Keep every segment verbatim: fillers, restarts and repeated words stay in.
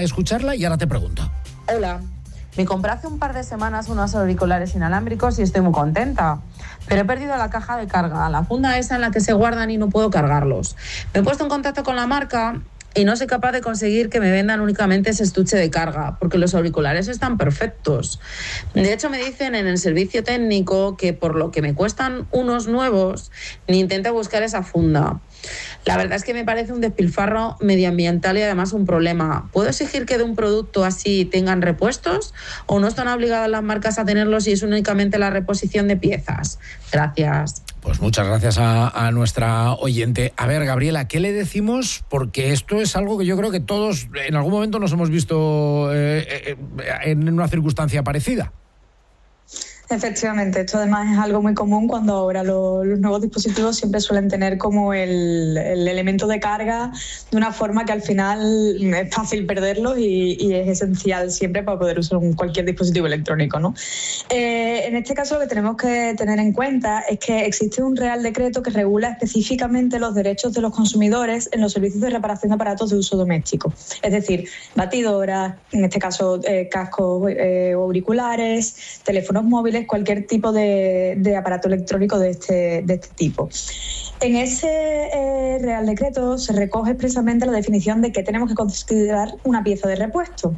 escucharla y ahora te pregunto. Hola, me compré hace un par de semanas unos auriculares inalámbricos y estoy muy contenta, pero he perdido la caja de carga, la funda esa en la que se guardan y no puedo cargarlos. Me he puesto en contacto con la marca y no soy capaz de conseguir que me vendan únicamente ese estuche de carga, porque los auriculares están perfectos. De hecho, me dicen en el servicio técnico que por lo que me cuestan unos nuevos, ni intento buscar esa funda. La verdad es que me parece un despilfarro medioambiental y además un problema. ¿Puedo exigir que de un producto así tengan repuestos o no están obligadas las marcas a tenerlos y es únicamente la reposición de piezas? Gracias. Pues muchas gracias a, a nuestra oyente. A ver, Gabriela, ¿qué le decimos? Porque esto es algo que yo creo que todos en algún momento nos hemos visto eh, eh, en una circunstancia parecida. Efectivamente, esto además es algo muy común cuando ahora los, los nuevos dispositivos siempre suelen tener como el, el elemento de carga de una forma que al final es fácil perderlos y, y es esencial siempre para poder usar un, cualquier dispositivo electrónico, ¿no? Eh, en este caso lo que tenemos que tener en cuenta es que existe un Real Decreto que regula específicamente los derechos de los consumidores en los servicios de reparación de aparatos de uso doméstico, es decir, batidoras, en este caso eh, cascos eh, o auriculares, teléfonos móviles, cualquier tipo de, de aparato electrónico de este, de este tipo. En ese eh, Real Decreto se recoge expresamente la definición de que tenemos que considerar una pieza de repuesto.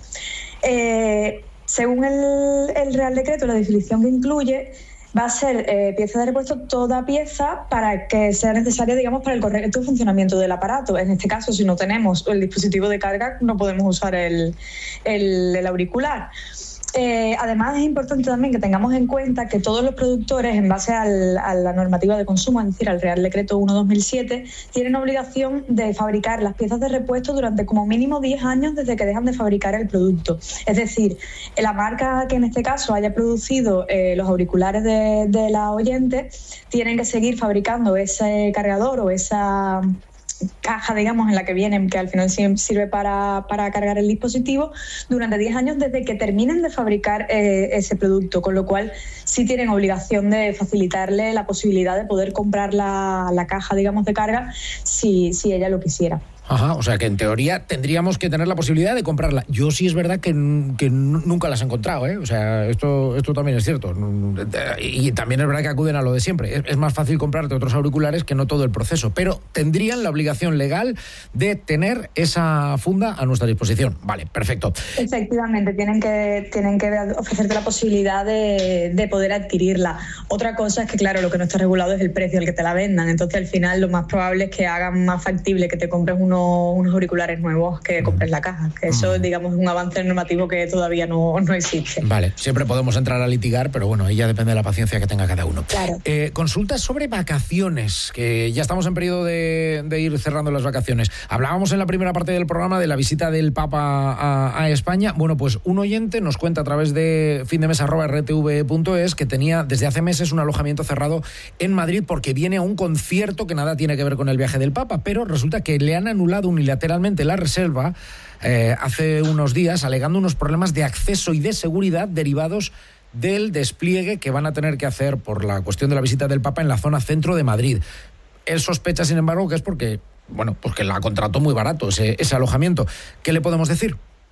Eh, según el, el Real Decreto, la definición que incluye va a ser eh, pieza de repuesto toda pieza para que sea necesaria, digamos, para el correcto funcionamiento del aparato. En este caso, si no tenemos el dispositivo de carga, no podemos usar el, el, el auricular. Eh, además, es importante también que tengamos en cuenta que todos los productores, en base al, a la normativa de consumo, es decir, al Real Decreto uno barra dos mil siete, tienen obligación de fabricar las piezas de repuesto durante como mínimo diez años desde que dejan de fabricar el producto. Es decir, la marca que en este caso haya producido eh, los auriculares de, de la oyente tienen que seguir fabricando ese cargador o esa caja, digamos, en la que vienen, que al final sirve para, para cargar el dispositivo, durante diez años desde que terminen de fabricar eh, ese producto, con lo cual sí tienen obligación de facilitarle la posibilidad de poder comprar la, la caja, digamos, de carga si, si ella lo quisiera. Ajá, o sea que en teoría tendríamos que tener la posibilidad de comprarla. Yo sí es verdad que, que nunca las he encontrado, ¿eh? O sea, esto, esto también es cierto. Y también es verdad que acuden a lo de siempre. Es, es más fácil comprarte otros auriculares que no todo el proceso, pero tendrían la obligación legal de tener esa funda a nuestra disposición. Vale, perfecto. Efectivamente, tienen que, tienen que ofrecerte la posibilidad de, de poder adquirirla. Otra cosa es que, claro, lo que no está regulado es el precio al que te la vendan. Entonces, al final, lo más probable es que hagan más factible que te compres uno unos auriculares nuevos que compres la caja, que eso, digamos, es un avance normativo que todavía no, no existe. Vale, siempre podemos entrar a litigar, pero bueno, ahí ya depende de la paciencia que tenga cada uno. Claro. Eh, consultas sobre vacaciones, que ya estamos en periodo de, de ir cerrando las vacaciones. Hablábamos en la primera parte del programa de la visita del Papa a, a España. Bueno, pues un oyente nos cuenta a través de findemesa arroba r t v punto es que tenía desde hace meses un alojamiento cerrado en Madrid porque viene a un concierto que nada tiene que ver con el viaje del Papa, pero resulta que le han anulado unilateralmente la reserva eh, hace unos días, alegando unos problemas de acceso y de seguridad derivados del despliegue que van a tener que hacer por la cuestión de la visita del Papa en la zona centro de Madrid. Él sospecha, sin embargo, que es porque, bueno, pues que la contrató muy barato ese, ese alojamiento. ¿Qué le podemos decir?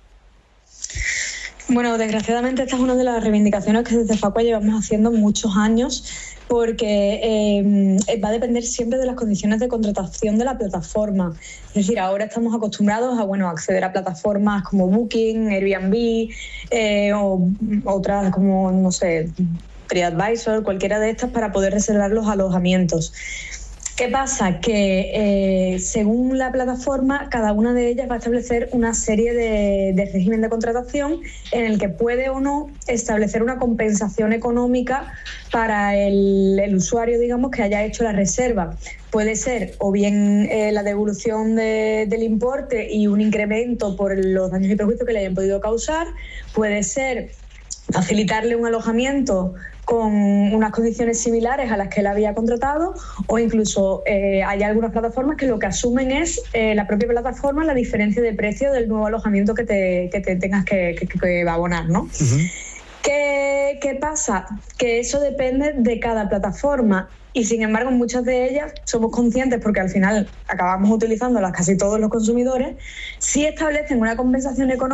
Bueno, desgraciadamente esta es una de las reivindicaciones que desde Facua llevamos haciendo muchos años, porque eh, va a depender siempre de las condiciones de contratación de la plataforma. Es decir, ahora estamos acostumbrados a bueno, acceder a plataformas como Booking, Airbnb eh, o otras como, no sé, TripAdvisor, cualquiera de estas para poder reservar los alojamientos. ¿Qué pasa? Que eh, según la plataforma, cada una de ellas va a establecer una serie de, de régimen de contratación en el que puede o no establecer una compensación económica para el, el usuario, digamos, que haya hecho la reserva. Puede ser o bien eh, la devolución de, del importe y un incremento por los daños y perjuicios que le hayan podido causar. Puede ser facilitarle un alojamiento con unas condiciones similares a las que él había contratado, o incluso eh, hay algunas plataformas que lo que asumen es eh, la propia plataforma la diferencia de precio del nuevo alojamiento que te, que te tengas que, que, que abonar, ¿no? Uh-huh. ¿Qué, ¿Qué pasa? Que eso depende de cada plataforma y, sin embargo, muchas de ellas somos conscientes, porque al final acabamos utilizándolas casi todos los consumidores, sí establecen una compensación económica